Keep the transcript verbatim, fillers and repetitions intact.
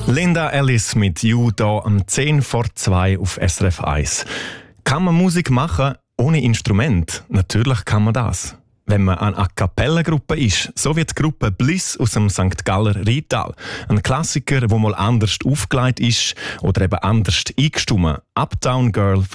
Linda Ellis mit «You» hier um zehn vor zwei auf S R F eins. Kann man Musik machen ohne Instrument? Natürlich kann man das. Wenn man eine A-Cappella-Gruppe ist, so wie die Gruppe Bliss aus dem Sankt Galler Rital. Ein Klassiker, der mal anders aufgelegt ist oder eben anders eingestimmt. Uptown Girl